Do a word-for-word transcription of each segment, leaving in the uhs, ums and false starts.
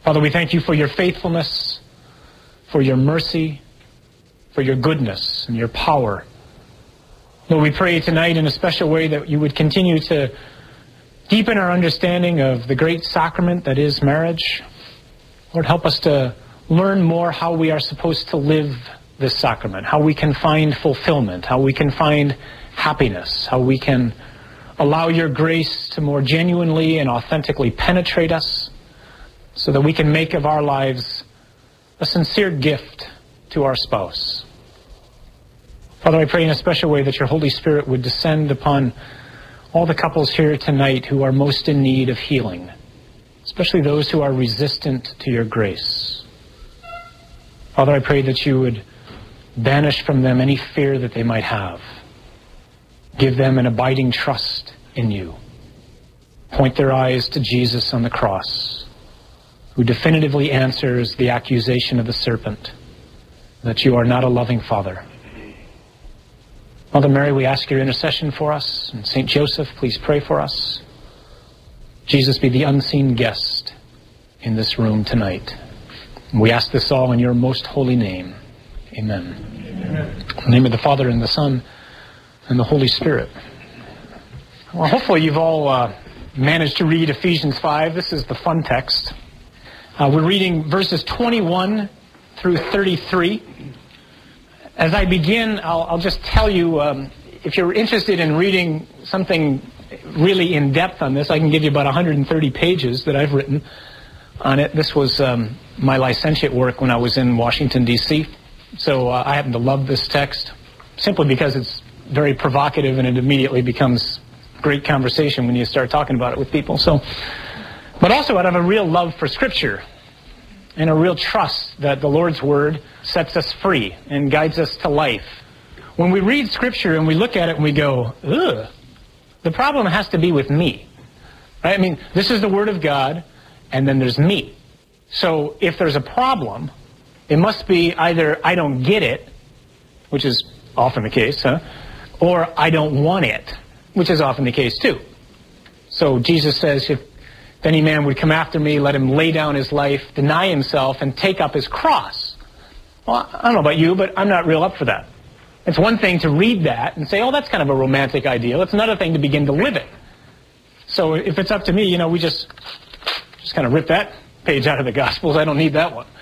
Father, we thank you for your faithfulness, for your mercy, for your goodness and your power. Lord, we pray tonight in a special way that you would continue to deepen our understanding of the great sacrament that is marriage. Lord, help us to learn more how we are supposed to live this sacrament, how we can find fulfillment, how we can find happiness, how we can allow your grace to more genuinely and authentically penetrate us so that we can make of our lives a sincere gift to our spouse. Father, I pray in a special way that your Holy Spirit would descend upon all the couples here tonight who are most in need of healing, especially those who are resistant to your grace. Father, I pray that you would banish from them any fear that they might have. Give them an abiding trust in you. Point their eyes to Jesus on the cross, who definitively answers the accusation of the serpent that you are not a loving Father. Mother Mary, we ask your intercession for us. And Saint Joseph, please pray for us. Jesus, be the unseen guest in this room tonight. We ask this all in your most holy name. Amen. Amen. In the name of the Father, and the Son, and the Holy Spirit. Well, hopefully you've all uh, managed to read Ephesians five. This is the fun text. Uh, we're reading verses twenty-one through thirty-three. As I begin, I'll, I'll just tell you, um, if you're interested in reading something really in-depth on this, I can give you about one hundred thirty pages that I've written on it. This was um, my licentiate work when I was in Washington, D C So uh, I happen to love this text simply because it's very provocative and it immediately becomes great conversation when you start talking about it with people. So, but also out of a real love for Scripture and a real trust that the Lord's Word sets us free and guides us to life. When we read Scripture and we look at it and we go, ugh, the problem has to be with me. Right? I mean, this is the Word of God, and then there's me. So if there's a problem, it must be either I don't get it, which is often the case, huh? Or I don't want it, which is often the case too. So Jesus says, if any man would come after me, let him lay down his life, deny himself, and take up his cross. Well, I don't know about you, but I'm not real up for that. It's one thing to read that and say, oh, that's kind of a romantic ideal. It's another thing to begin to live it. So if it's up to me, you know, we just, just kind of rip that page out of the Gospels. I don't need that one.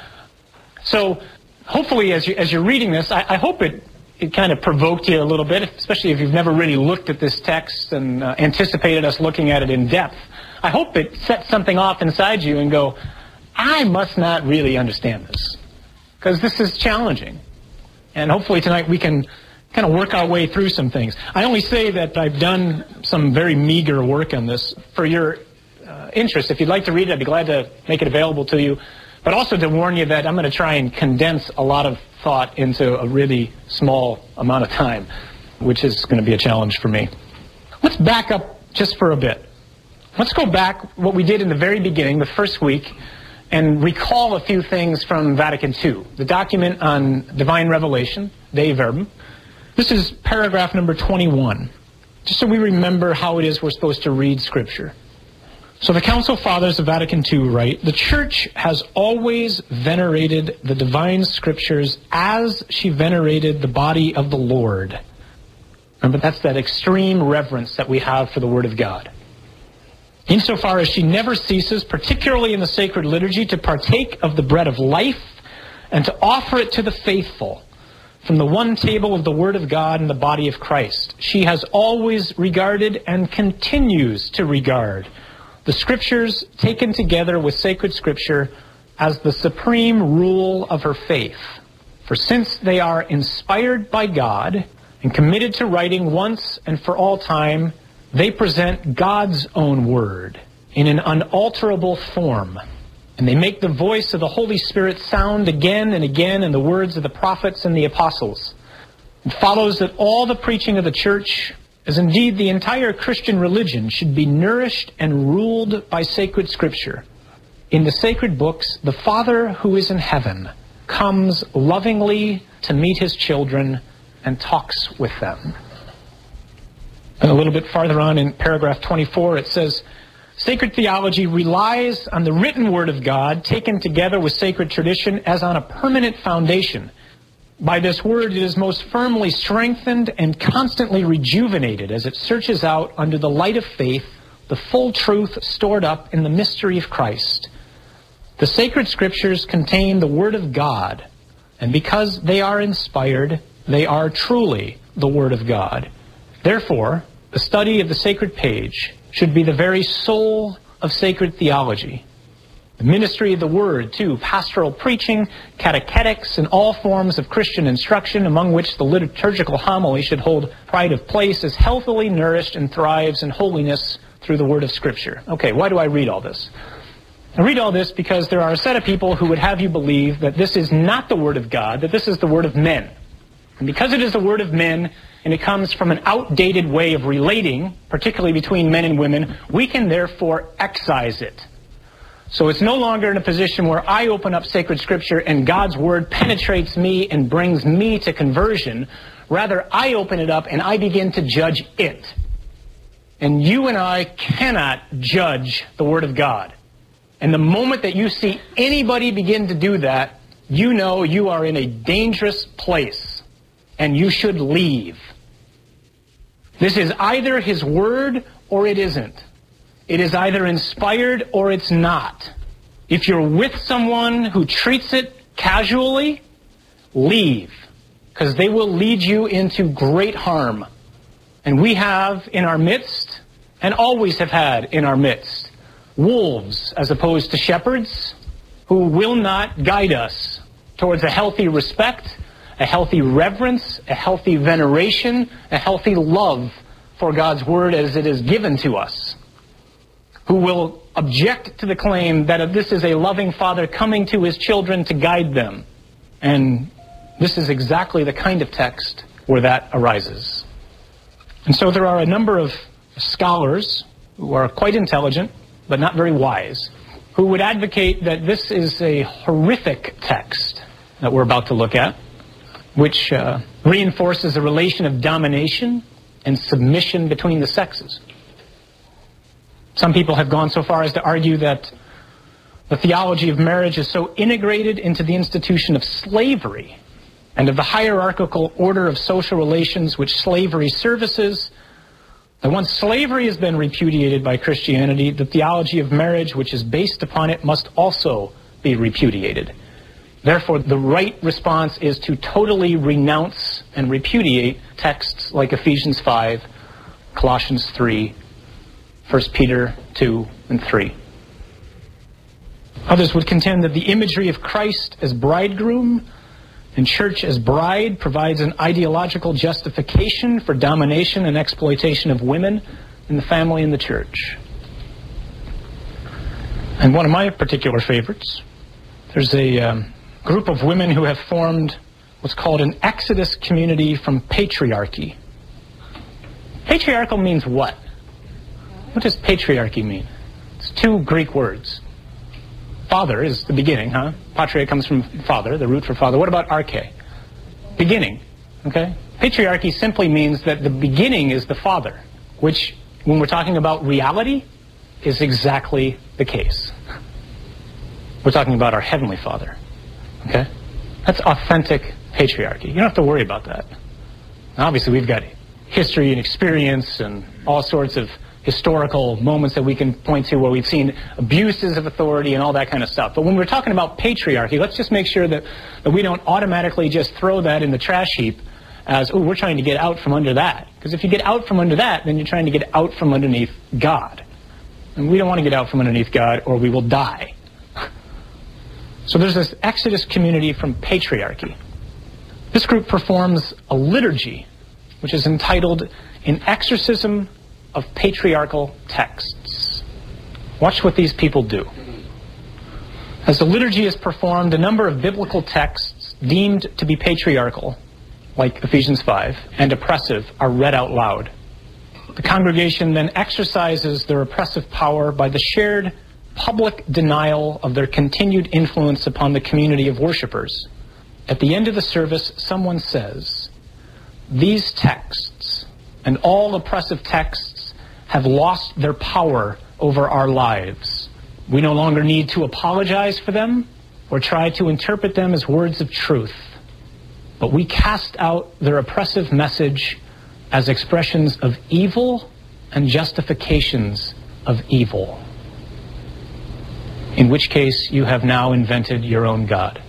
So hopefully as, you, as you're reading this, I, I hope it It kind of provoked you a little bit, especially if you've never really looked at this text and uh, anticipated us looking at it in depth. I hope it sets something off inside you and go, I must not really understand this, because this is challenging. And hopefully tonight we can kind of work our way through some things. I only say that I've done some very meager work on this for your uh, interest. If you'd like to read it, I'd be glad to make it available to you. But also to warn you that I'm going to try and condense a lot of thought into a really small amount of time, which is going to be a challenge for me. Let's back up just for a bit. Let's go back what we did in the very beginning, the first week, and recall a few things from Vatican Two, the document on divine revelation, Dei Verbum. This is paragraph number twenty-one, just so we remember how it is we're supposed to read Scripture. So the Council Fathers of Vatican Two write, the Church has always venerated the divine Scriptures as she venerated the body of the Lord. Remember, that's that extreme reverence that we have for the Word of God. Insofar as she never ceases, particularly in the sacred liturgy, to partake of the bread of life and to offer it to the faithful from the one table of the Word of God and the body of Christ. She has always regarded and continues to regard the Scriptures taken together with sacred Scripture as the supreme rule of her faith. For since they are inspired by God and committed to writing once and for all time, they present God's own word in an unalterable form. And they make the voice of the Holy Spirit sound again and again in the words of the prophets and the apostles. It follows that all the preaching of the Church, as indeed the entire Christian religion, should be nourished and ruled by sacred Scripture. In the sacred books, the Father who is in heaven comes lovingly to meet his children and talks with them. And a little bit farther on in paragraph twenty-four, it says, Sacred theology relies on the written Word of God, taken together with sacred tradition, as on a permanent foundation. By this Word, it is most firmly strengthened and constantly rejuvenated as it searches out under the light of faith the full truth stored up in the mystery of Christ. The sacred Scriptures contain the Word of God, and because they are inspired, they are truly the Word of God. Therefore, the study of the sacred page should be the very soul of sacred theology. The ministry of the Word, too, pastoral preaching, catechetics, and all forms of Christian instruction, among which the liturgical homily should hold pride of place, is healthily nourished and thrives in holiness through the Word of Scripture. Okay, why do I read all this? I read all this because there are a set of people who would have you believe that this is not the Word of God, that this is the Word of men. And because it is the Word of men, and it comes from an outdated way of relating, particularly between men and women, we can therefore excise it. So it's no longer in a position where I open up sacred Scripture and God's Word penetrates me and brings me to conversion. Rather, I open it up and I begin to judge it. And you and I cannot judge the Word of God. And the moment that you see anybody begin to do that, you know you are in a dangerous place. And you should leave. This is either His Word or it isn't. It is either inspired or it's not. If you're with someone who treats it casually, leave. Because they will lead you into great harm. And we have in our midst, and always have had in our midst, wolves as opposed to shepherds who will not guide us towards a healthy respect, a healthy reverence, a healthy veneration, a healthy love for God's Word as it is given to us, who will object to the claim that this is a loving Father coming to His children to guide them. And this is exactly the kind of text where that arises. And so there are a number of scholars who are quite intelligent, but not very wise, who would advocate that this is a horrific text that we're about to look at, which uh, reinforces a relation of domination and submission between the sexes. Some people have gone so far as to argue that the theology of marriage is so integrated into the institution of slavery and of the hierarchical order of social relations which slavery services, that once slavery has been repudiated by Christianity, the theology of marriage which is based upon it must also be repudiated. Therefore, the right response is to totally renounce and repudiate texts like Ephesians five, Colossians three, First Peter two, and three. Others would contend that the imagery of Christ as bridegroom and church as bride provides an ideological justification for domination and exploitation of women in the family and the church. And one of my particular favorites, there's a um, group of women who have formed what's called an Exodus community from patriarchy. Patriarchal means what? What does patriarchy mean? It's two Greek words. Father is the beginning, huh? Patria comes from father, the root for father. What about arche? Beginning, okay? Patriarchy simply means that the beginning is the father, which, when we're talking about reality, is exactly the case. We're talking about our Heavenly Father, okay? That's authentic patriarchy. You don't have to worry about that. Now, obviously, we've got history and experience and all sorts of historical moments that we can point to where we've seen abuses of authority and all that kind of stuff. But when we're talking about patriarchy, let's just make sure that, that we don't automatically just throw that in the trash heap as, oh, we're trying to get out from under that. Because if you get out from under that, then you're trying to get out from underneath God. And we don't want to get out from underneath God, or we will die. So there's this Exodus community from patriarchy. This group performs a liturgy, which is entitled An Exorcism of Patriarchal Texts. Watch what these people do. As the liturgy is performed, a number of biblical texts deemed to be patriarchal, like Ephesians five, and oppressive, are read out loud. The congregation then exercises their oppressive power by the shared public denial of their continued influence upon the community of worshipers. At the end of the service, someone says, "These texts and all oppressive texts have lost their power over our lives. We no longer need to apologize for them or try to interpret them as words of truth. But we cast out their oppressive message as expressions of evil and justifications of evil. In which case, you have now invented your own God.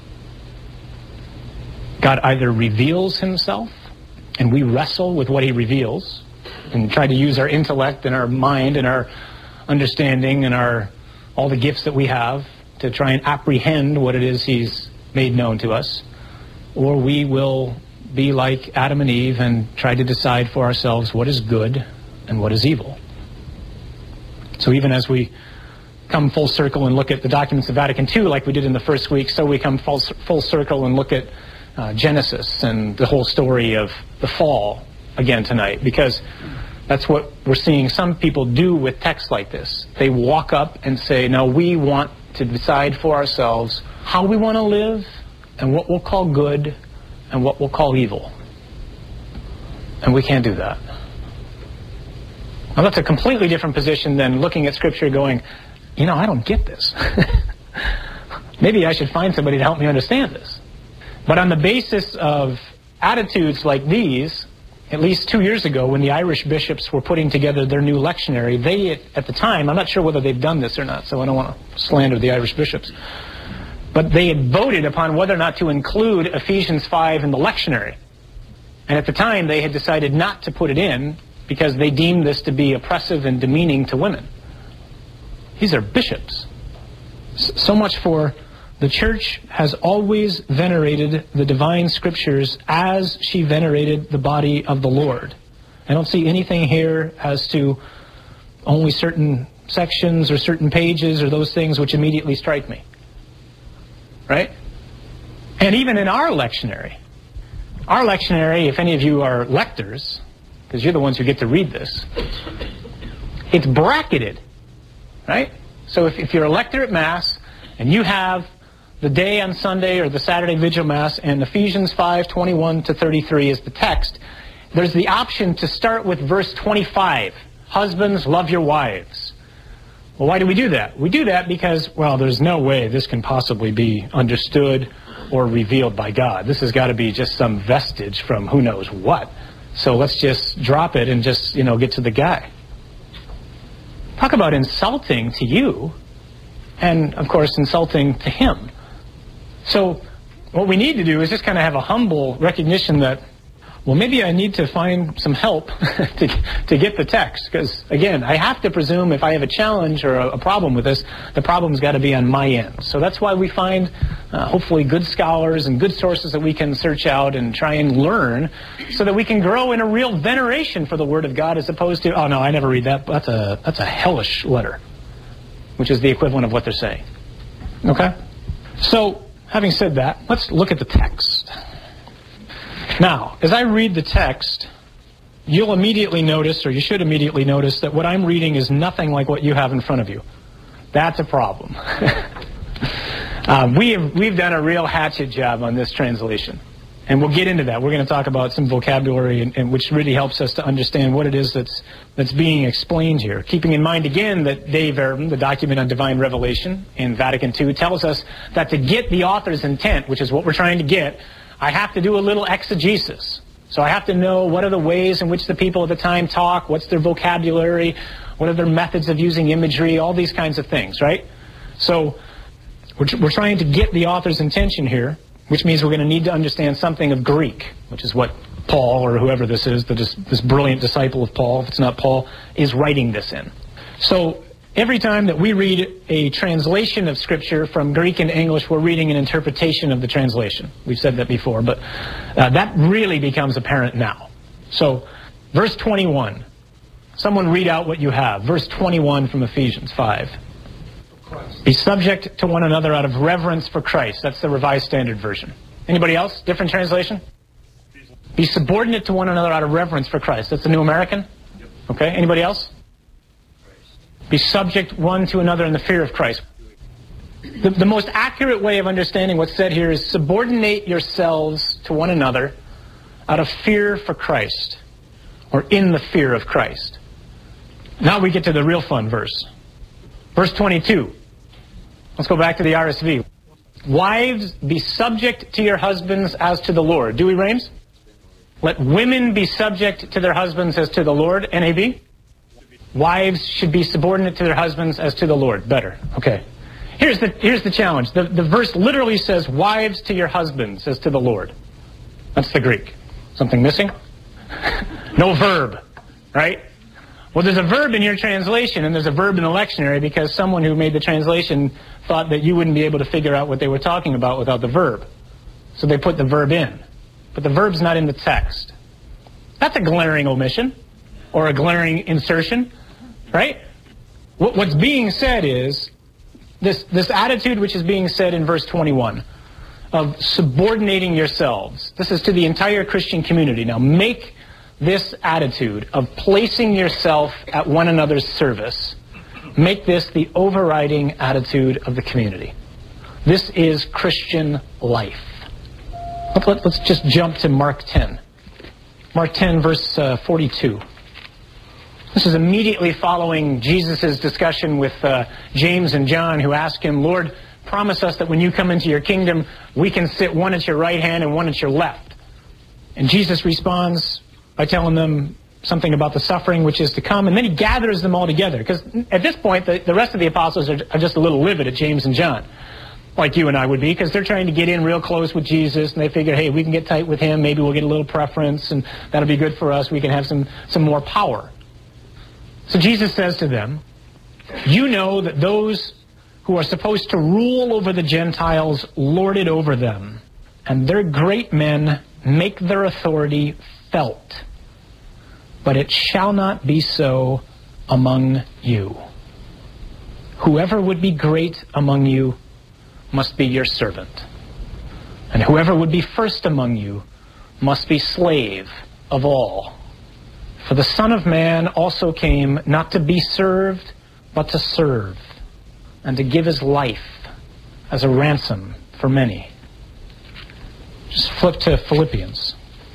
God either reveals himself, and we wrestle with what he reveals, and try to use our intellect and our mind and our understanding and our all the gifts that we have to try and apprehend what it is he's made known to us. Or we will be like Adam and Eve and try to decide for ourselves what is good and what is evil. So even as we come full circle and look at the documents of Vatican Two like we did in the first week, so we come full, full circle and look at uh, Genesis and the whole story of the fall again tonight, because that's what we're seeing some people do with texts like this. They walk up and say, no, we want to decide for ourselves how we want to live and what we'll call good and what we'll call evil. And we can't do that. Now that's a completely different position than looking at Scripture going, you know, I don't get this. Maybe I should find somebody to help me understand this. But on the basis of attitudes like these, at least two years ago when the Irish bishops were putting together their new lectionary, they, at the time, I'm not sure whether they've done this or not, so I don't want to slander the Irish bishops, but they had voted upon whether or not to include Ephesians five in the lectionary. And at the time, they had decided not to put it in because they deemed this to be oppressive and demeaning to women. These are bishops. So much for the church has always venerated the divine scriptures as she venerated the body of the Lord. I don't see anything here as to only certain sections or certain pages or those things which immediately strike me. Right? And even in our lectionary, our lectionary, if any of you are lectors, because you're the ones who get to read this, it's bracketed. Right? So if, if you're a lector at Mass and you have the day on Sunday or the Saturday Vigil Mass and Ephesians five, twenty-one to thirty-three is the text, there's the option to start with verse twenty-five. Husbands, love your wives. Well, why do we do that? We do that because, well, there's no way this can possibly be understood or revealed by God. This has got to be just some vestige from who knows what. So let's just drop it and just, you know, get to the guy. Talk about insulting to you and, of course, insulting to him. So what we need to do is just kind of have a humble recognition that, well, maybe I need to find some help to, to get the text. Because, again, I have to presume if I have a challenge or a, a problem with this, the problem's got to be on my end. So that's why we find, uh, hopefully, good scholars and good sources that we can search out and try and learn so that we can grow in a real veneration for the Word of God as opposed to, oh, no, I never read that. That's a, that's a hellish letter, which is the equivalent of what they're saying. Okay? So, having said that, let's look at the text. Now, as I read the text, you'll immediately notice, or you should immediately notice, that what I'm reading is nothing like what you have in front of you. That's a problem. um, we have, we've done a real hatchet job on this translation. And we'll get into that. We're going to talk about some vocabulary, and, and which really helps us to understand what it is that's that's being explained here. Keeping in mind, again, that Dei Verbum, the document on divine revelation in Vatican Two, tells us that to get the author's intent, which is what we're trying to get, I have to do a little exegesis. So I have to know what are the ways in which the people at the time talk, what's their vocabulary, what are their methods of using imagery, all these kinds of things, right? So we're, we're trying to get the author's intention here, which means we're going to need to understand something of Greek, which is what Paul, or whoever this is, this, this brilliant disciple of Paul, if it's not Paul, is writing this in. So every time that we read a translation of Scripture from Greek into English, we're reading an interpretation of the translation. We've said that before, but uh, that really becomes apparent now. So, verse twenty-one. Someone read out what you have. Verse twenty-one from Ephesians five. Be subject to one another out of reverence for Christ. That's the Revised Standard Version. Anybody else? Different translation? Be subordinate to one another out of reverence for Christ. That's the New American? Okay. Anybody else? Be subject one to another in the fear of Christ. The, the most accurate way of understanding what's said here is subordinate yourselves to one another out of fear for Christ, or in the fear of Christ. Now we get to the real fun verse. Verse twenty-two. Let's go back to the R S V. Wives, be subject to your husbands as to the Lord. Dewey Rames? Let women be subject to their husbands as to the Lord. N A B? Wives should be subordinate to their husbands as to the Lord. Better. Okay. Here's the, here's the challenge. The, the verse literally says, wives to your husbands as to the Lord. That's the Greek. Something missing? No verb, right? Well, there's a verb in your translation, and there's a verb in the lectionary because someone who made the translation thought that you wouldn't be able to figure out what they were talking about without the verb. So they put the verb in. But the verb's not in the text. That's a glaring omission, or a glaring insertion, right? What's being said is, this, this attitude which is being said in verse twenty-one, of subordinating yourselves. This is to the entire Christian community. Now make this attitude of placing yourself at one another's service, make this the overriding attitude of the community. This is Christian life. Let's just jump to Mark ten. Mark ten, verse uh, forty-two. This is immediately following Jesus' discussion with uh, James and John, who ask him, Lord, promise us that when you come into your kingdom, we can sit one at your right hand and one at your left. And Jesus responds by telling them something about the suffering which is to come, and then he gathers them all together. Because at this point, the, the rest of the apostles are, are just a little livid at James and John, like you and I would be, because they're trying to get in real close with Jesus, and they figure, hey, we can get tight with him, maybe we'll get a little preference, and that'll be good for us, we can have some, some more power. So Jesus says to them, you know that those who are supposed to rule over the Gentiles lord it over them, and their great men make their authority felt. But it shall not be so among you. Whoever would be great among you must be your servant. And whoever would be first among you must be slave of all. For the Son of Man also came not to be served, but to serve, and to give his life as a ransom for many. Just flip to Philippians.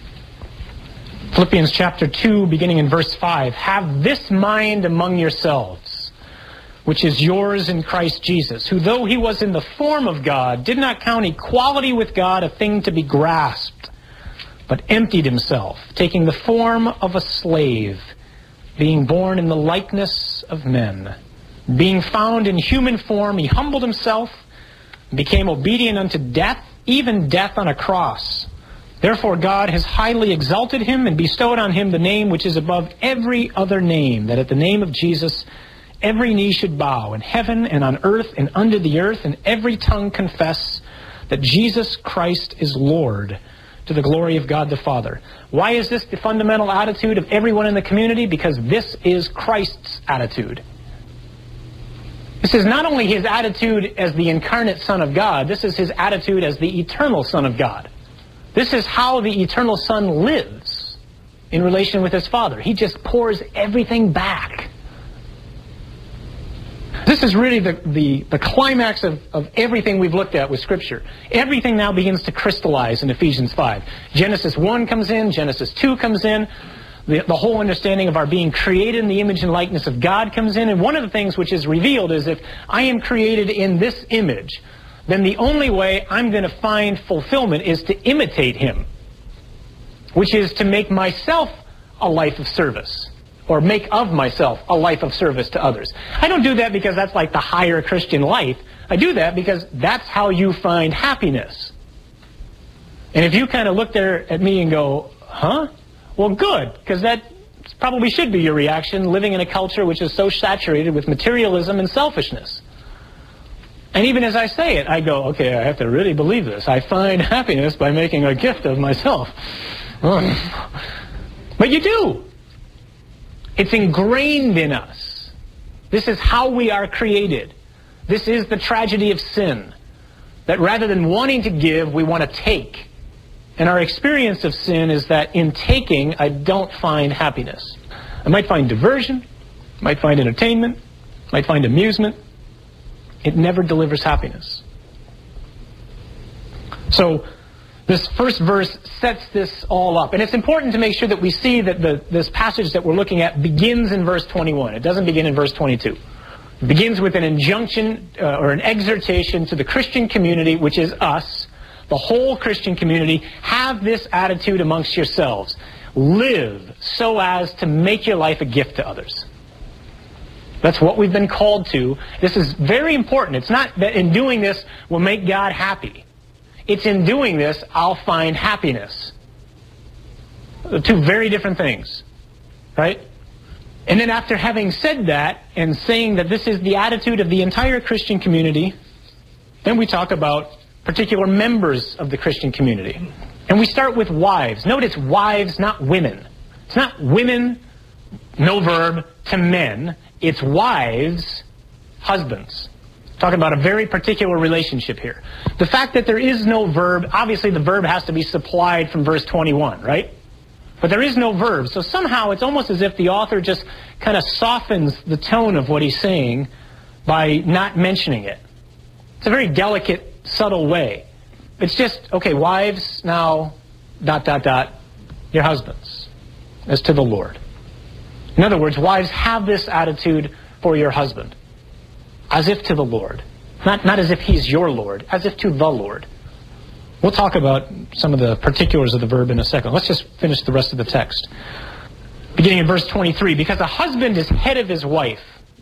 Philippians chapter two, beginning in verse five. Have this mind among yourselves, which is yours in Christ Jesus, who though he was in the form of God, did not count equality with God a thing to be grasped, but emptied himself, taking the form of a slave, being born in the likeness of men. Being found in human form, he humbled himself, and became obedient unto death, even death on a cross. Therefore God has highly exalted him and bestowed on him the name which is above every other name, that at the name of Jesus every knee should bow, in heaven and on earth and under the earth, and every tongue confess that Jesus Christ is Lord, to the glory of God the Father. Why is this the fundamental attitude of everyone in the community? Because this is Christ's attitude. This is not only his attitude as the incarnate Son of God, this is his attitude as the eternal Son of God. This is how the eternal Son lives in relation with his Father. He just pours everything back. This is really the, the, the climax of, of everything we've looked at with Scripture. Everything now begins to crystallize in Ephesians five. Genesis one comes in, Genesis two comes in, the, the whole understanding of our being created in the image and likeness of God comes in, and one of the things which is revealed is if I am created in this image, then the only way I'm going to find fulfillment is to imitate him, which is to make myself a life of service, or make of myself a life of service to others. I don't do that because that's like the higher Christian life. I do that because that's how you find happiness. And if you kind of look there at me and go, huh? Well, good, because that probably should be your reaction, living in a culture which is so saturated with materialism and selfishness. And even as I say it, I go, okay, I have to really believe this. I find happiness by making a gift of myself. But you do. It's ingrained in us. This is how we are created. This is the tragedy of sin. That rather than wanting to give, we want to take. And our experience of sin is that in taking, I don't find happiness. I might find diversion, might find entertainment, might find amusement. It never delivers happiness. So this first verse sets this all up. And it's important to make sure that we see that the, this passage that we're looking at begins in verse twenty-one. It doesn't begin in verse twenty-two. It begins with an injunction uh, or an exhortation to the Christian community, which is us, the whole Christian community. Have this attitude amongst yourselves. Live so as to make your life a gift to others. That's what we've been called to. This is very important. It's not that in doing this will make God happy. It's in doing this I'll find happiness. Two very different things, right? And then after having said that and saying that this is the attitude of the entire Christian community, then we talk about particular members of the Christian community. And we start with wives. Note it's wives, not women. It's not women, no verb, to men. It's wives, husbands. Talking about a very particular relationship here. The fact that there is no verb, obviously the verb has to be supplied from verse twenty-one, right? But there is no verb. So somehow it's almost as if the author just kind of softens the tone of what he's saying by not mentioning it. It's a very delicate, subtle way. It's just, okay, wives, now, dot, dot, dot, your husbands, as to the Lord. In other words, wives, have this attitude for your husband, as if to the Lord. Not, not as if he's your Lord, as if to the Lord. We'll talk about some of the particulars of the verb in a second. Let's just finish the rest of the text. Beginning in verse twenty-three, because a husband is head of his wife,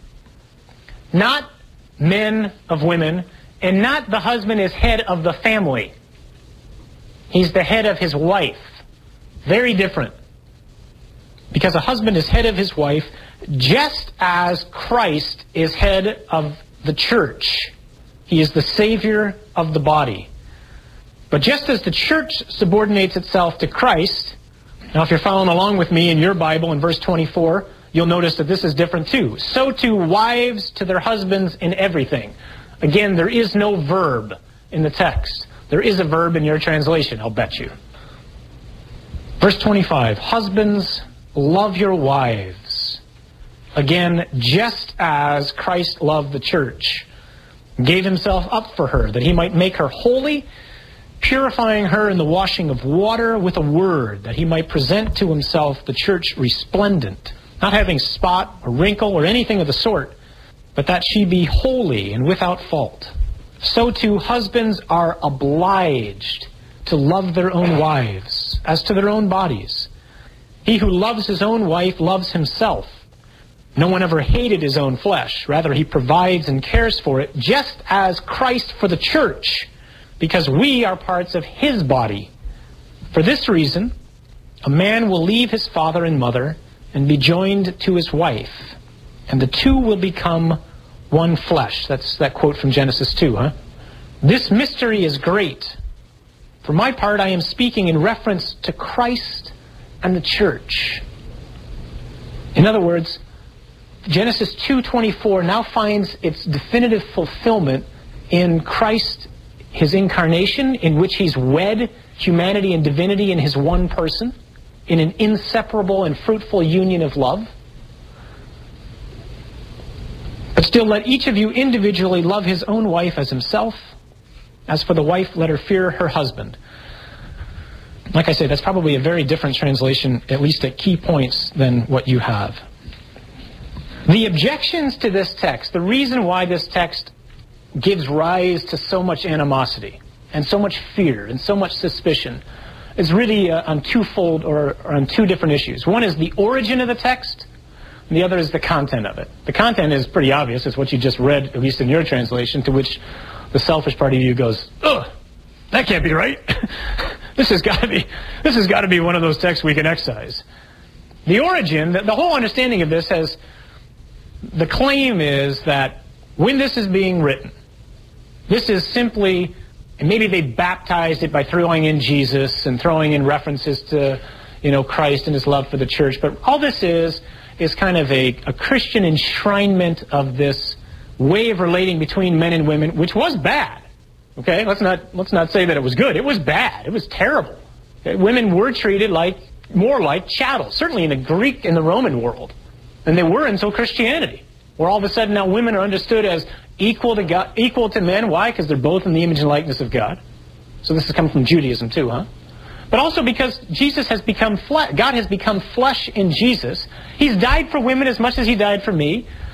not men of women, and not the husband is head of the family. He's the head of his wife. Very different. Because a husband is head of his wife, just as Christ is head of the church. He is the Savior of the body. But just as the church subordinates itself to Christ, now if you're following along with me in your Bible in verse twenty-four, you'll notice that this is different too. So too wives to their husbands in everything. Again, there is no verb in the text. There is a verb in your translation, I'll bet you. Verse twenty-five, husbands, love your wives. Again, just as Christ loved the church, gave himself up for her, that he might make her holy, purifying her in the washing of water with a word, that he might present to himself the church resplendent, not having spot or wrinkle or anything of the sort, but that she be holy and without fault. So too husbands are obliged to love their own wives, as to their own bodies. He who loves his own wife loves himself. No one ever hated his own flesh. Rather, he provides and cares for it, just as Christ for the church, because we are parts of his body. For this reason, a man will leave his father and mother and be joined to his wife, and the two will become one flesh. That's that quote from Genesis two, huh? This mystery is great. For my part, I am speaking in reference to Christ and the church. In other words, Genesis two twenty-four now finds its definitive fulfillment in Christ, his incarnation, in which he's wed humanity and divinity in his one person, in an inseparable and fruitful union of love. But still, let each of you individually love his own wife as himself. As for the wife, let her fear her husband. Like I say, that's probably a very different translation, at least at key points, than what you have. The objections to this text, the reason why this text gives rise to so much animosity and so much fear and so much suspicion, is really uh, on twofold or, or on two different issues. One is the origin of the text, and the other is the content of it. The content is pretty obvious. It's what you just read, at least in your translation, to which the selfish part of you goes, ugh, that can't be right. This has got to be, this has got to be one of those texts we can excise. The origin, the, the whole understanding of this has, the claim is that when this is being written, this is simply, and maybe they baptized it by throwing in Jesus and throwing in references to, you know, Christ and his love for the church, but all this is, is kind of a, a Christian enshrinement of this way of relating between men and women, which was bad. Okay, let's not let's not say that it was good. It was bad. It was terrible. Okay? Women were treated like more like chattel, certainly in the Greek and the Roman world, than they were until Christianity, where all of a sudden now women are understood as equal to God, equal to men. Why? Because they're both in the image and likeness of God. So this has come from Judaism too, huh? But also because Jesus has become flesh. God has become flesh in Jesus. He's died for women as much as he died for me.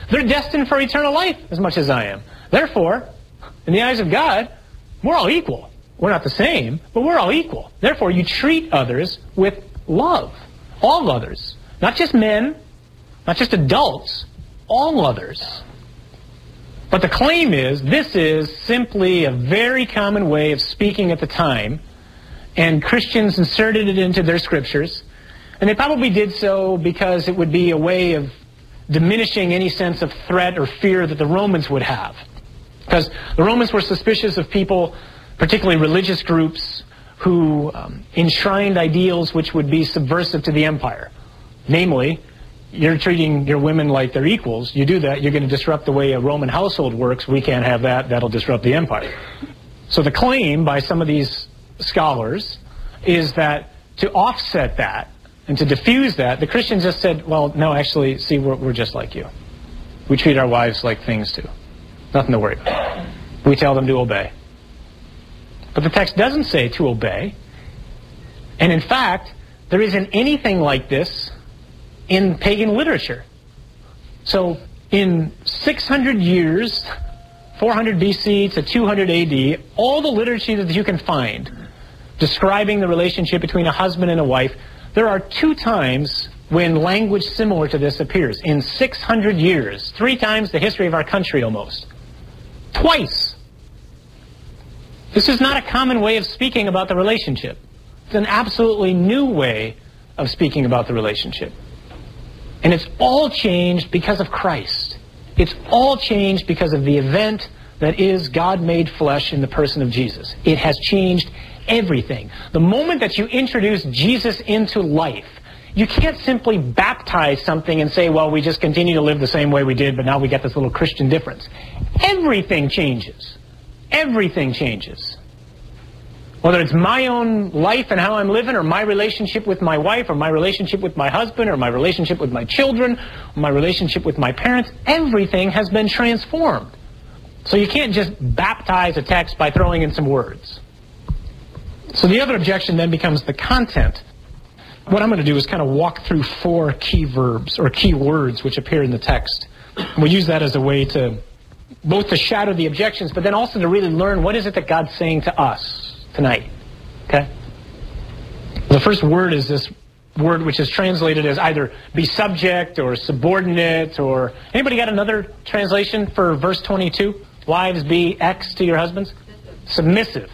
They're destined for eternal life as much as I am. Therefore, in the eyes of God, we're all equal. We're not the same, but we're all equal. Therefore, you treat others with love. All others. Not just men, not just adults, all others. But the claim is, this is simply a very common way of speaking at the time, and Christians inserted it into their scriptures, and they probably did so because it would be a way of diminishing any sense of threat or fear that the Romans would have. Because the Romans were suspicious of people, particularly religious groups, who um, enshrined ideals which would be subversive to the empire. Namely, you're treating your women like they're equals. You do that, you're going to disrupt the way a Roman household works. We can't have that. That'll disrupt the empire. So the claim by some of these scholars is that to offset that and to diffuse that, the Christians just said, well, no, actually, see, we're, we're just like you. We treat our wives like things too. Nothing to worry about. We tell them to obey. But the text doesn't say to obey. And in fact, there isn't anything like this in pagan literature. So in six hundred years, four hundred B C to two hundred A D, all the literature that you can find describing the relationship between a husband and a wife, there are two times when language similar to this appears. In six hundred years, three times the history of our country almost. Twice. This is not a common way of speaking about the relationship. It's an absolutely new way of speaking about the relationship. And it's all changed because of Christ. It's all changed because of the event that is God made flesh in the person of Jesus. It has changed everything. The moment that you introduce Jesus into life, you can't simply baptize something and say, well, we just continue to live the same way we did, but now we get this little Christian difference. Everything changes. Everything changes. Whether it's my own life and how I'm living, or my relationship with my wife, or my relationship with my husband, or my relationship with my children, or my relationship with my parents, everything has been transformed. So you can't just baptize a text by throwing in some words. So the other objection then becomes the content. What I'm going to do is kind of walk through four key verbs, or key words, which appear in the text. And we'll use that as a way to both to shadow the objections, but then also to really learn what is it that God's saying to us tonight. Okay? The first word is this word which is translated as either be subject or subordinate, or anybody got another translation for verse twenty-two? Wives, be X to your husbands? Submissive.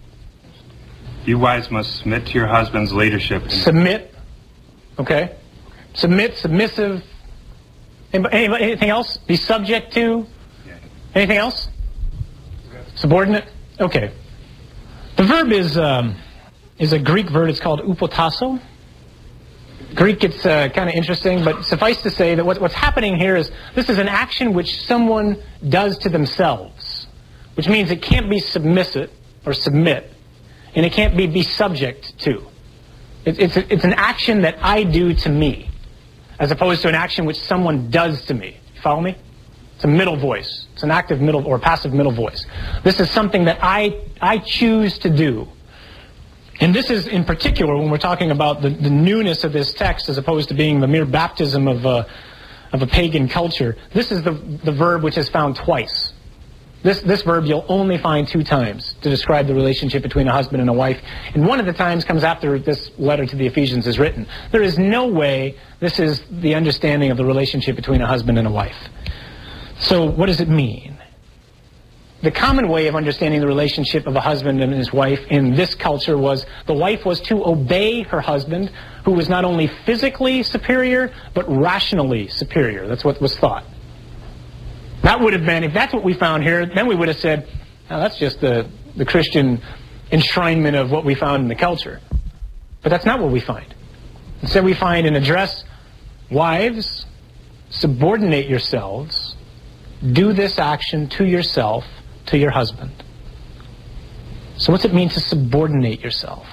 You wives must submit to your husband's leadership. Submit. Okay. Submit, submissive. Anybody, anything else? Be subject to? Anything else? Subordinate? Okay. The verb is um, is a Greek verb. It's called upotasso. Greek gets uh, kind of interesting, but suffice to say that what, what's happening here is this is an action which someone does to themselves, which means it can't be submissive or submit, and it can't be be subject to. It, it's, a, it's an action that I do to me, as opposed to an action which someone does to me. You follow me? It's a middle voice. It's an active middle or passive middle voice. This is something that I I choose to do. And this is in particular when we're talking about the, the newness of this text as opposed to being the mere baptism of a, of a pagan culture. This is the, the verb which is found twice. This, this verb you'll only find two times to describe the relationship between a husband and a wife. And one of the times comes after this letter to the Ephesians is written. There is no way this is the understanding of the relationship between a husband and a wife. So what does it mean? The common way of understanding the relationship of a husband and his wife in this culture was the wife was to obey her husband, who was not only physically superior, but rationally superior. That's what was thought. That would have been, if that's what we found here, then we would have said, oh, that's just the, the Christian enshrinement of what we found in the culture. But that's not what we find. Instead we find an address, wives, subordinate yourselves, do this action to yourself, to your husband. So what's it mean to subordinate yourself?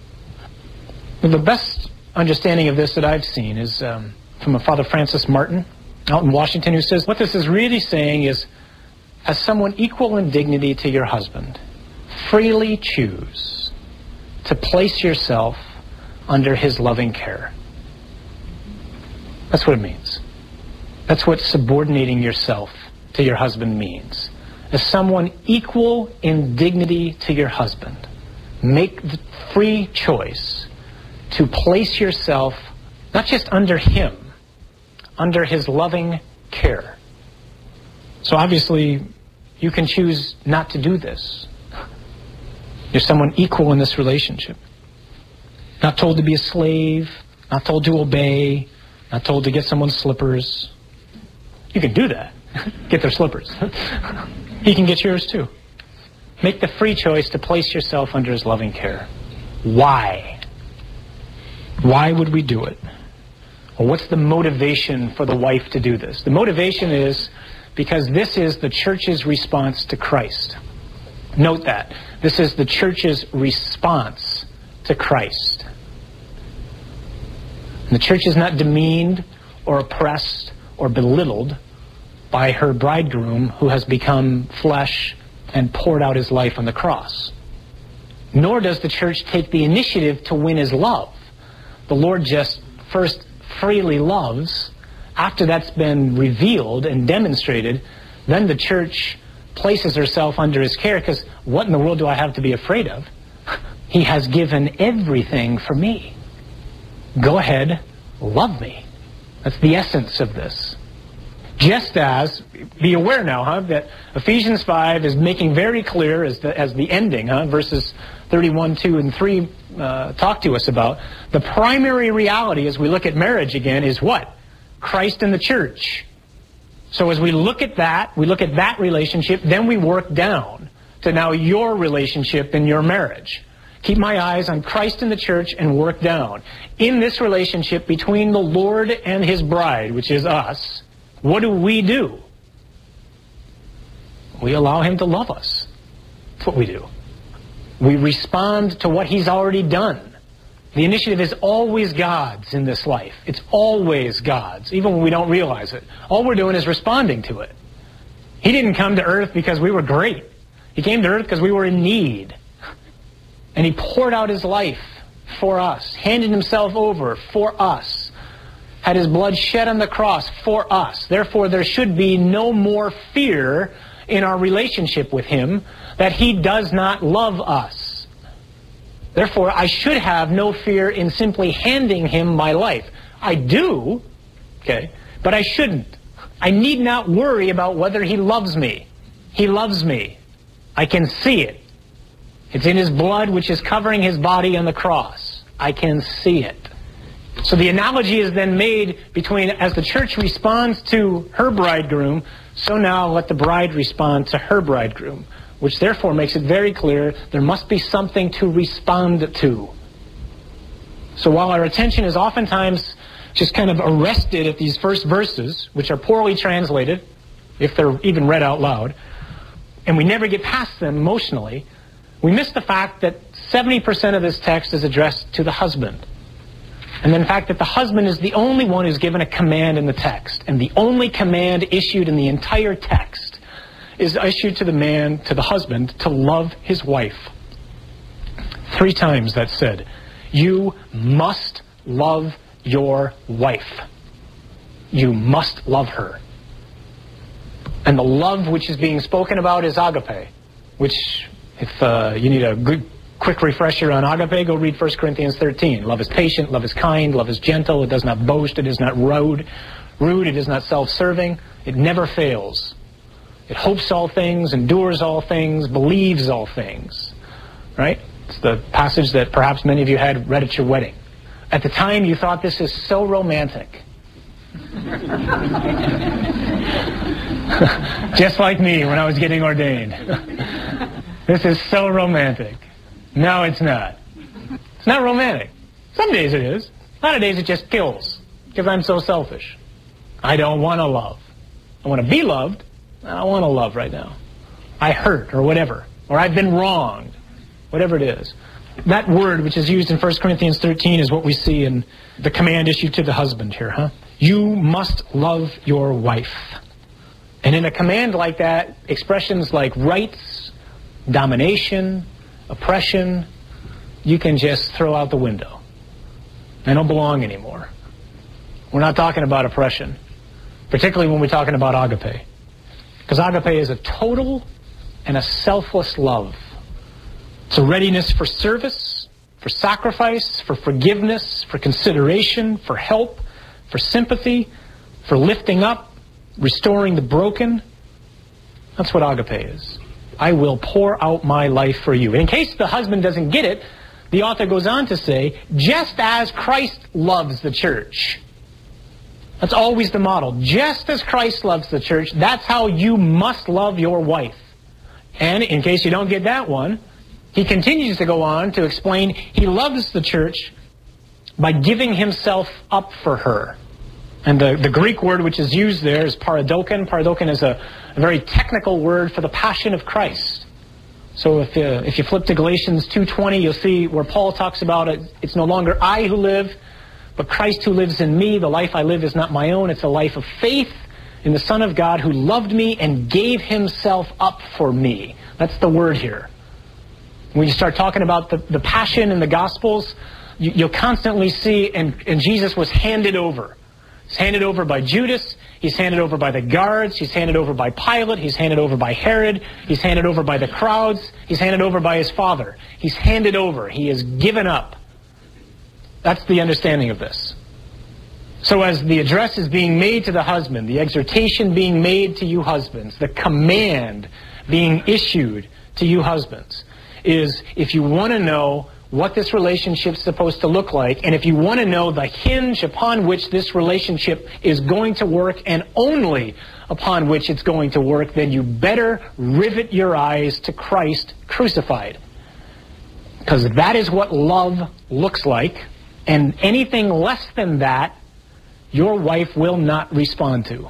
Well, the best understanding of this that I've seen is um, from a Father Francis Martin out in Washington, who says what this is really saying is, as someone equal in dignity to your husband, freely choose to place yourself under his loving care. That's what it means. That's what subordinating yourself to your husband means. As someone equal in dignity to your husband, make the free choice to place yourself not just under him, under his loving care. So obviously, you can choose not to do this. You're someone equal in this relationship. Not told to be a slave, not told to obey, not told to get someone's slippers. You can do that. Get their slippers. He can get yours too. Make the free choice to place yourself under his loving care. Why? Why would we do it? Well, what's the motivation for the wife to do this? The motivation is because this is the church's response to Christ. Note that. This is the church's response to Christ. And the church is not demeaned or oppressed or belittled by her bridegroom who has become flesh and poured out his life on the cross. Nor does the church take the initiative to win his love. The Lord just first freely loves. After that's been revealed and demonstrated, then the church places herself under his care, because what in the world do I have to be afraid of? He has given everything for me. Go ahead, love me. That's the essence of this. Just as, be aware now, huh, that Ephesians five is making very clear as the, as the ending, huh, verses thirty-one, two, and three uh, talk to us about. The primary reality as we look at marriage again is what? Christ and the church. So as we look at that, we look at that relationship, then we work down to now your relationship in your marriage. Keep my eyes on Christ and the church and work down. In this relationship between the Lord and his bride, which is us, what do we do? We allow him to love us. That's what we do. We respond to what he's already done. The initiative is always God's in this life. It's always God's, even when we don't realize it. All we're doing is responding to it. He didn't come to earth because we were great. He came to earth because we were in need. And he poured out his life for us, handed himself over for us, had his blood shed on the cross for us. Therefore, there should be no more fear in our relationship with him that he does not love us. Therefore, I should have no fear in simply handing him my life. I do, okay, but I shouldn't. I need not worry about whether he loves me. He loves me. I can see it. It's in his blood, which is covering his body on the cross. I can see it. So the analogy is then made between, as the church responds to her bridegroom, so now let the bride respond to her bridegroom, which therefore makes it very clear there must be something to respond to. So while our attention is oftentimes just kind of arrested at these first verses, which are poorly translated, if they're even read out loud, and we never get past them emotionally, we miss the fact that seventy percent of this text is addressed to the husband. And then the fact that the husband is the only one who's given a command in the text. And the only command issued in the entire text is issued to the man, to the husband, to love his wife. Three times that's said. You must love your wife. You must love her. And the love which is being spoken about is agape, which, if uh, you need a good quick refresher on agape, go read First Corinthians thirteen. Love is patient, love is kind, love is gentle, it does not boast, it is not rude, rude, it is not self-serving, it never fails. It hopes all things, endures all things, believes all things. Right? It's the passage that perhaps many of you had read at your wedding. At the time you thought this is so romantic. Just like me when I was getting ordained. This is so romantic. No, it's not. It's not romantic. Some days it is. A lot of days it just kills. Because I'm so selfish. I don't want to love. I want to be loved. I don't want to love right now. I hurt or whatever. Or I've been wronged. Whatever it is. That word which is used in First Corinthians thirteen is what we see in the command issued to the husband here, huh? You must love your wife. And in a command like that, expressions like rights, domination, oppression, you can just throw out the window. They don't belong anymore. We're not talking about oppression. particularly when we're talking about agape. Because agape is a total and a selfless love. It's a readiness for service, for sacrifice, for forgiveness, for consideration, for help, for sympathy, for lifting up, restoring the broken. That's what agape is. I will pour out my life for you. In case the husband doesn't get it, the author goes on to say, just as Christ loves the church. That's always the model. Just as Christ loves the church, that's how you must love your wife. And in case you don't get that one, he continues to go on to explain he loves the church by giving himself up for her. And the, the Greek word which is used there is paradoken. Paradoken is a, a very technical word for the passion of Christ. So if, uh, if you flip to Galatians two twenty, you'll see where Paul talks about it. It's no longer I who live, but Christ who lives in me. The life I live is not my own. It's a life of faith in the Son of God who loved me and gave himself up for me. That's the word here. When you start talking about the, the passion in the Gospels, you, you'll constantly see, and, and Jesus was handed over. He's handed over by Judas. He's handed over by the guards. He's handed over by Pilate. He's handed over by Herod. He's handed over by the crowds. He's handed over by his Father. He's handed over. He is given up. That's the understanding of this. So as the address is being made to the husband, the exhortation being made to you husbands, the command being issued to you husbands, is if you want to know what this relationship is supposed to look like, and if you want to know the hinge upon which this relationship is going to work, and only upon which it's going to work, then you better rivet your eyes to Christ crucified. Because that is what love looks like, and anything less than that, your wife will not respond to.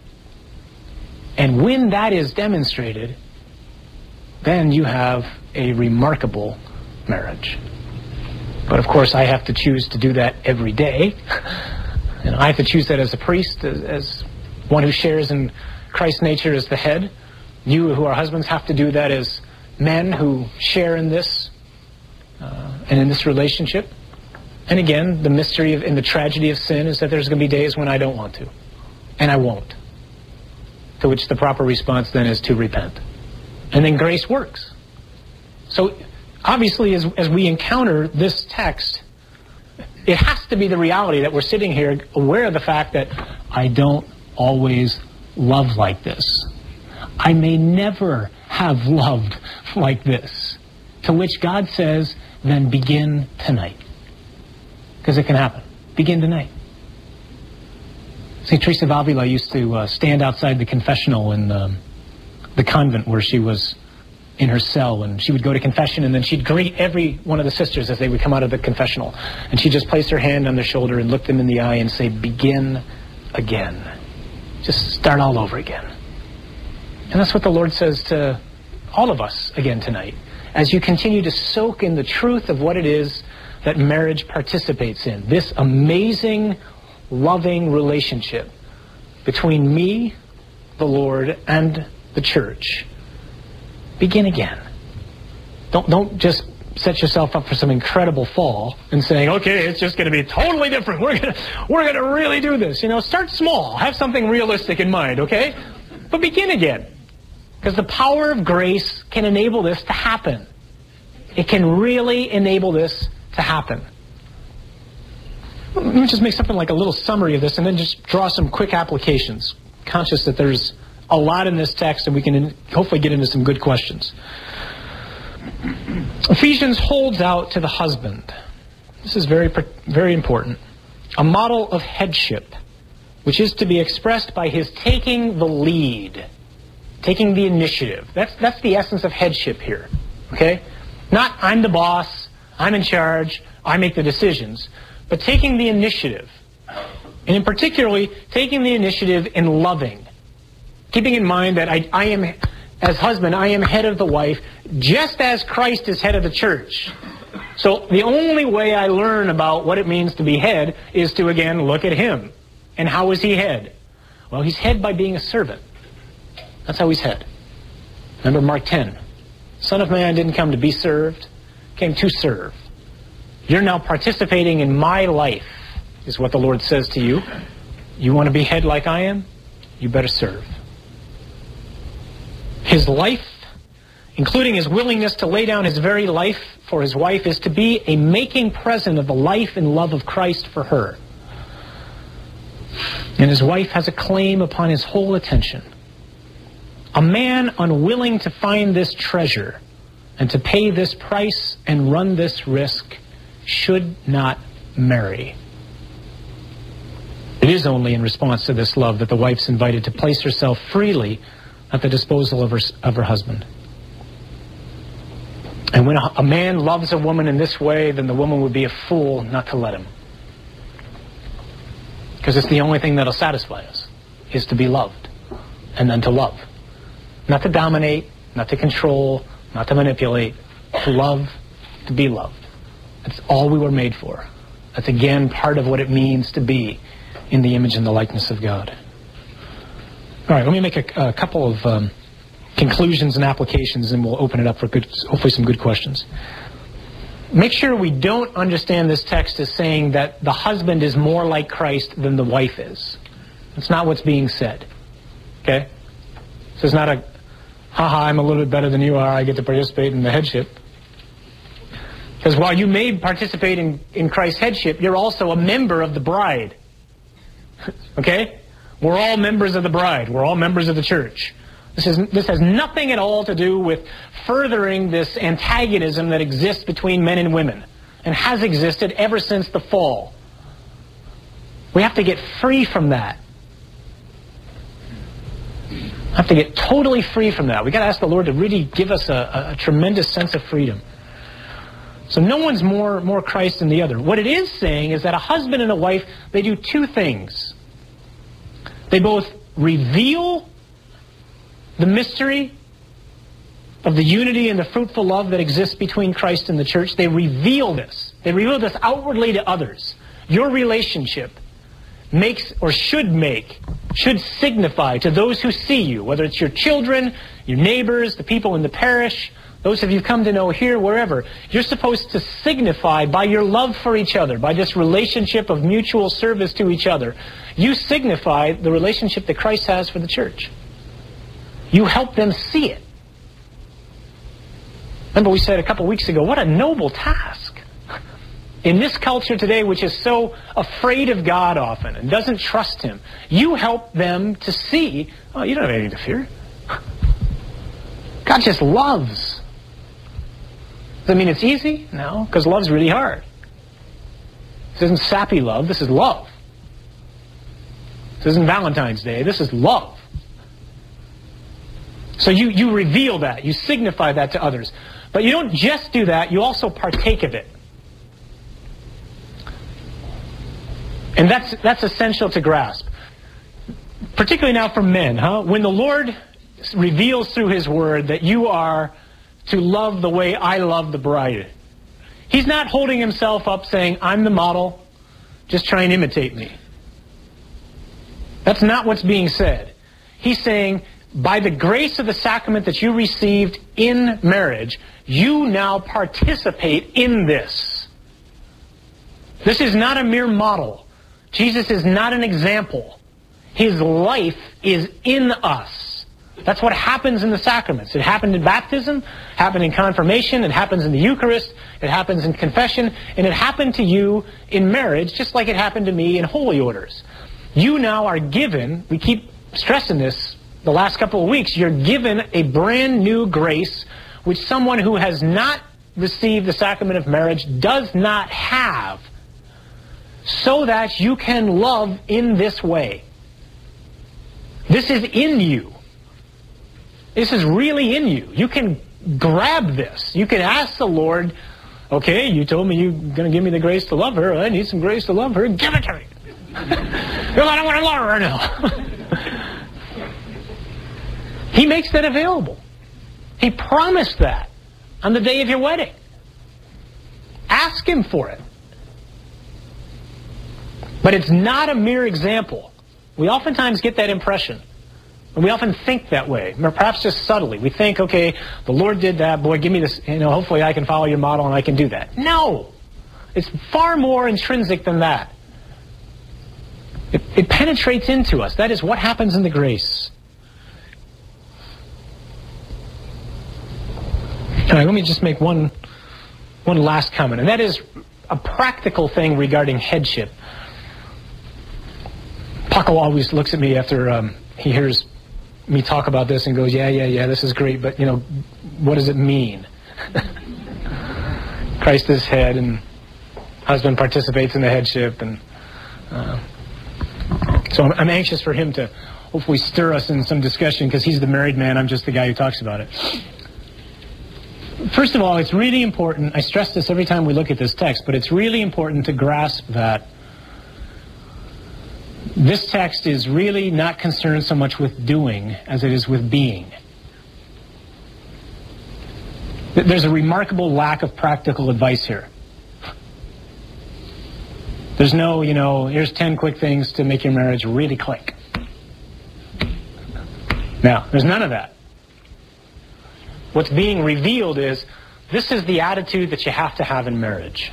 And when that is demonstrated, then you have a remarkable marriage. But of course, I have to choose to do that every day. And I have to choose that as a priest, as, as one who shares in Christ's nature as the head. You who are husbands have to do that as men who share in this uh, and in this relationship. And again, the mystery of, and the tragedy of sin is that there's going to be days when I don't want to. And I won't. To which the proper response then is to repent. And then grace works. So obviously, as, as we encounter this text, it has to be the reality that we're sitting here aware of the fact that I don't always love like this. I may never have loved like this. To which God says, then begin tonight. Because it can happen. Begin tonight. Saint Teresa of Avila used to uh, stand outside the confessional in um, the convent where she was in her cell, and she would go to confession, and then she'd greet every one of the sisters as they would come out of the confessional. And she'd just place her hand on their shoulder and look them in the eye and say, begin again. Just start all over again. And that's what the Lord says to all of us again tonight. As you continue to soak in the truth of what it is that marriage participates in. This amazing, loving relationship between me, the Lord, and the church. Begin again. Don't, don't just set yourself up for some incredible fall and saying, okay, it's just going to be totally different. We're going to, we're going to really do this. You know, start small. Have something realistic in mind, okay? But begin again. Because the power of grace can enable this to happen. It can really enable this to happen. Let me just make something like a little summary of this and then just draw some quick applications. Conscious that there's a lot in this text and we can hopefully get into some good questions. Ephesians holds out to the husband. This is very, very important. A model of headship, which is to be expressed by his taking the lead, taking the initiative. That's, that's the essence of headship here. Okay? Not I'm the boss, I'm in charge, I make the decisions, but taking the initiative. And in particularly, taking the initiative in loving. Keeping in mind that I, I am, as husband, I am head of the wife, just as Christ is head of the church. So the only way I learn about what it means to be head is to, again, look at him. And how is he head? Well, he's head by being a servant. That's how he's head. Remember Mark ten. Son of Man didn't come to be served, came to serve. You're now participating in my life, is what the Lord says to you. You want to be head like I am? you better serve. His life, including his willingness to lay down his very life for his wife, is to be a making present of the life and love of Christ for her. And his wife has a claim upon his whole attention. A man unwilling to find this treasure and to pay this price and run this risk should not marry. It is only in response to this love that the wife's invited to place herself freely at the disposal of her, of her husband. And when a, a man loves a woman in this way, then the woman would be a fool not to let him. Because it's the only thing that'll satisfy us, is to be loved, and then to love. Not to dominate, not to control, not to manipulate, to love, to be loved. That's all we were made for. That's again part of what it means to be in the image and the likeness of God. All right, let me make a, a couple of um, conclusions and applications, and we'll open it up for good, hopefully some good questions. Make sure we don't understand this text as saying that the husband is more like Christ than the wife is. That's not what's being said. Okay? So it's not a, haha, I'm a little bit better than you are, I get to participate in the headship. Because while you may participate in, in Christ's headship, you're also a member of the bride. Okay? We're all members of the bride. We're all members of the church. This is this has nothing at all to do with furthering this antagonism that exists between men and women, and has existed ever since the fall. We have to get free from that. We have to get totally free from that. We've got to ask the Lord to really give us a, a, a tremendous sense of freedom. So no one's more, more Christ than the other. What it is saying is that a husband and a wife, they do two things. They both reveal the mystery of the unity and the fruitful love that exists between Christ and the church. They reveal this. They reveal this outwardly to others. Your relationship makes, or should make, should signify to those who see you, whether it's your children, your neighbors, the people in the parish, those of you come to know here, wherever, you're supposed to signify by your love for each other, by this relationship of mutual service to each other, you signify the relationship that Christ has for the church. You help them see it. Remember we said a couple weeks ago, what a noble task. In this culture today, which is so afraid of God often and doesn't trust Him, you help them to see, oh, you don't have anything to fear. God just loves. Does that mean it's easy? No, because love's really hard. This isn't sappy love, this is love. This isn't Valentine's Day, this is love. So you, you reveal that, you signify that to others. But you don't just do that, you also partake of it. And that's, that's essential to grasp. Particularly now for men, huh? When the Lord reveals through His Word that you are to love the way I love the bride, He's not holding Himself up saying, I'm the model, just try and imitate me. That's not what's being said. He's saying, by the grace of the sacrament that you received in marriage, you now participate in this. This is not a mere model. Jesus is not an example. His life is in us. That's what happens in the sacraments. It happened in baptism, happened in confirmation, it happens in the Eucharist, it happens in confession, and it happened to you in marriage, just like it happened to me in holy orders. You now are given, we keep stressing this the last couple of weeks, you're given a brand new grace which someone who has not received the sacrament of marriage does not have, so that you can love in this way. This is in you. This is really in you. You can grab this. You can ask the Lord, okay, you told me you're going to give me the grace to love her. I need some grace to love her. Give it to me. No, I don't want to love her now. He makes that available. He promised that on the day of your wedding. Ask Him for it. But it's not a mere example. We oftentimes get that impression. And we often think that way, perhaps just subtly. We think, okay, the Lord did that, boy, give me this, you know, hopefully I can follow your model and I can do that. No! It's far more intrinsic than that. It, it penetrates into us. That is what happens in the grace. All right, let me just make one, one last comment, and that is a practical thing regarding headship. Paco always looks at me after um, he hears me talk about this and goes, yeah, yeah, yeah, this is great, but, you know, what does it mean? Christ is head, and husband participates in the headship, and uh, so I'm, I'm anxious for him to hopefully stir us in some discussion, because he's the married man, I'm just the guy who talks about it. First of all, it's really important, I stress this every time we look at this text, but it's really important to grasp that this text is really not concerned so much with doing as it is with being. There's a remarkable lack of practical advice here. There's no, you know, here's ten quick things to make your marriage really click. Now, there's none of that. What's being revealed is, this is the attitude that you have to have in marriage.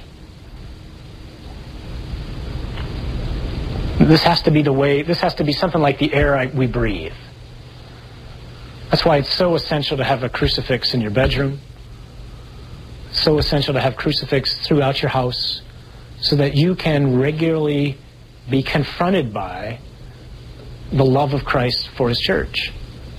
This has to be the way, this has to be something like the air I, we breathe. That's why it's so essential to have a crucifix in your bedroom. So essential to have crucifix throughout your house, so that you can regularly be confronted by the love of Christ for His church.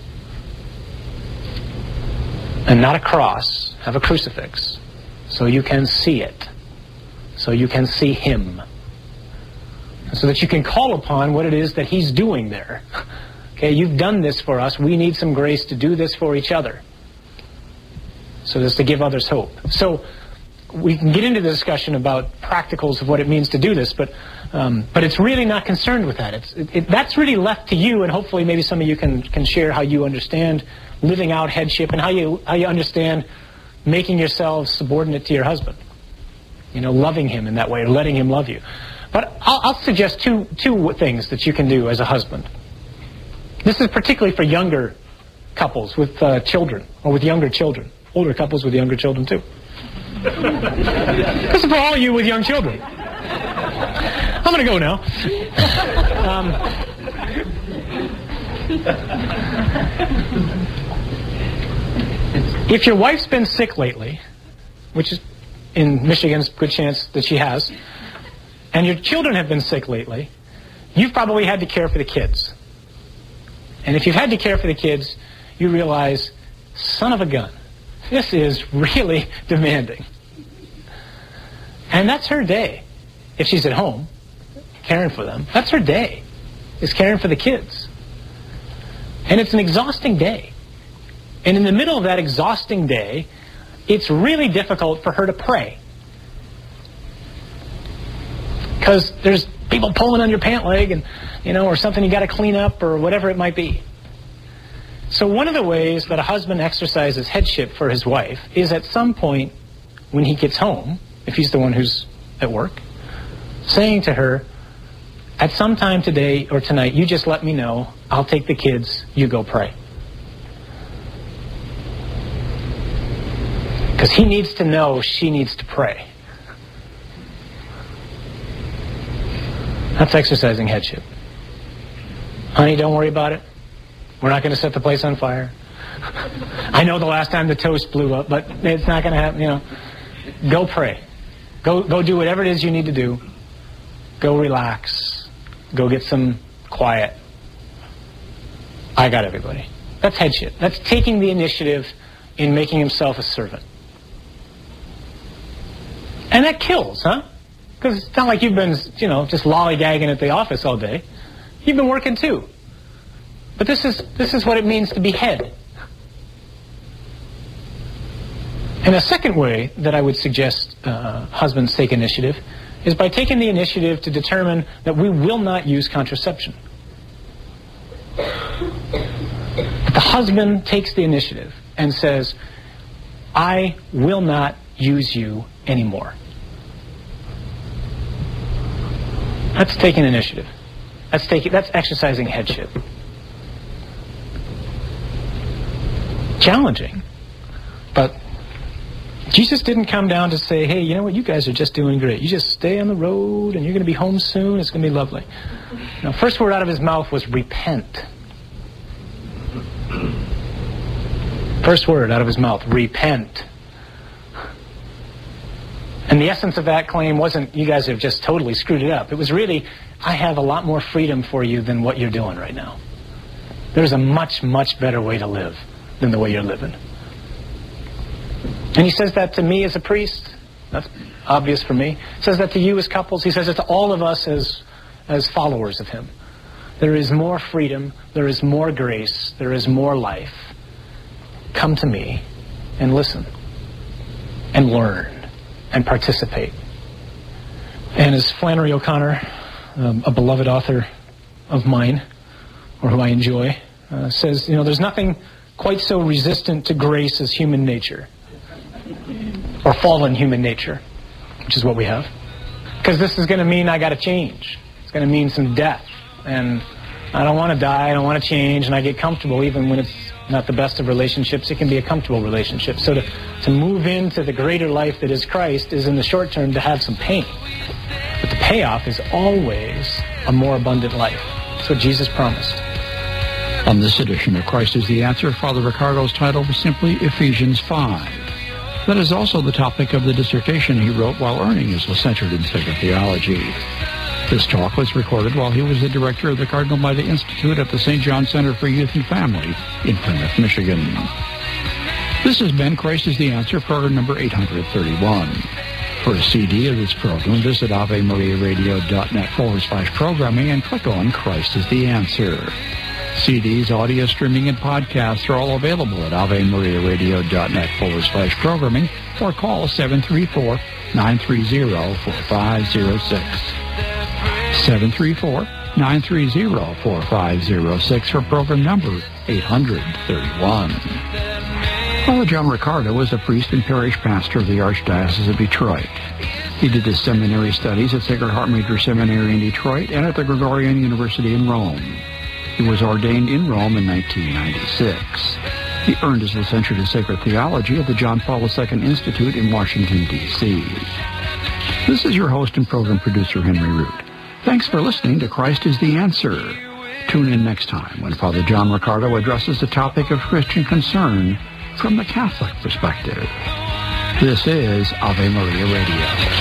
And not a cross, have a crucifix, so you can see it, so you can see Him, so that you can call upon what it is that He's doing there. Okay, you've done this for us, we need some grace to do this for each other, so as to give others hope. So we can get into the discussion about practicals of what it means to do this, but um, but it's really not concerned with that. It's it, it, that's really left to you, and hopefully maybe some of you can can share how you understand living out headship, and how you how you understand making yourselves subordinate to your husband. You know, loving him in that way, or letting him love you. But I'll, I'll suggest two two things that you can do as a husband. This is particularly for younger couples with uh, children, or with younger children. Older couples with younger children too. This is for all of you with young children. I'm going to go now. Um, if your wife's been sick lately, which is in Michigan's good chance that she has, and your children have been sick lately, you've probably had to care for the kids. And if you've had to care for the kids, you realize, son of a gun, this is really demanding. And that's her day. If she's at home, caring for them, that's her day, is caring for the kids. And it's an exhausting day. And in the middle of that exhausting day, it's really difficult for her to pray. Because there's people pulling on your pant leg, and, you know, or something you got to clean up, or whatever it might be. So one of the ways that a husband exercises headship for his wife is at some point when he gets home, if he's the one who's at work, saying to her, at some time today or tonight, you just let me know, I'll take the kids, you go pray. Because he needs to know she needs to pray. That's exercising headship. Honey, don't worry about it. We're not going to set the place on fire. I know the last time the toast blew up, but it's not going to happen, you know. Go pray. Go, go do whatever it is you need to do. Go relax. Go get some quiet. I got everybody. That's headship. That's taking the initiative in making himself a servant. And that kills, huh? Because it's not like you've been, you know, just lollygagging at the office all day. You've been working too. But this is this is what it means to be head. And a second way that I would suggest uh, husbands take initiative is by taking the initiative to determine that we will not use contraception. That the husband takes the initiative and says, I will not use you anymore. That's taking initiative. That's taking that's exercising headship. Challenging, but Jesus didn't come down to say, hey, you know what, you guys are just doing great. You just stay on the road and you're going to be home soon. It's going to be lovely. Now, first word out of his mouth was repent. First word out of his mouth, repent. And the essence of that claim wasn't, you guys have just totally screwed it up. It was really, I have a lot more freedom for you than what you're doing right now. There's a much, much better way to live than the way you're living. And he says that to me as a priest. That's obvious for me. He says that to you as couples. He says it to all of us as, as followers of him. There is more freedom. There is more grace. There is more life. Come to me and listen and learn and participate. And as Flannery O'Connor, um, a beloved author of mine, or who I enjoy, uh, says, you know, there's nothing quite so resistant to grace as human nature. Or fallen human nature, which is what we have. Because this is going to mean I got to change. It's going to mean some death. And I don't want to die, I don't want to change, and I get comfortable even when it's not the best of relationships. It can be a comfortable relationship. So to, to move into the greater life that is Christ is in the short term to have some pain. But the payoff is always a more abundant life. That's what Jesus promised. On this edition of Christ is the Answer, Father Ricardo's title was simply Ephesians five. That is also the topic of the dissertation he wrote while earning his licentiate in sacred theology. This talk was recorded while he was the director of the Cardinal Mita Institute at the Saint John Center for Youth and Family in Plymouth, Michigan. This has been Christ is the Answer, program number eight hundred thirty-one. For a C D of this program, visit avemariaradio.net forward slash programming and click on Christ is the Answer. C Ds, audio streaming, and podcasts are all available at avemariaradio.net forward slash programming or call seven three four, nine three zero, four five zero six. seven three four, nine three zero, four five zero six for program number eight hundred thirty-one. Father John Ricardo was a priest and parish pastor of the Archdiocese of Detroit. He did his seminary studies at Sacred Heart Major Seminary in Detroit and at the Gregorian University in Rome. He was ordained in Rome in nineteen ninety-six. He earned his licentiate in sacred theology at the John Paul the Second Institute in Washington, D C This is your host and program producer, Henry Root. Thanks for listening to Christ is the Answer. Tune in next time when Father John Ricardo addresses the topic of Christian concern from the Catholic perspective. This is Ave Maria Radio.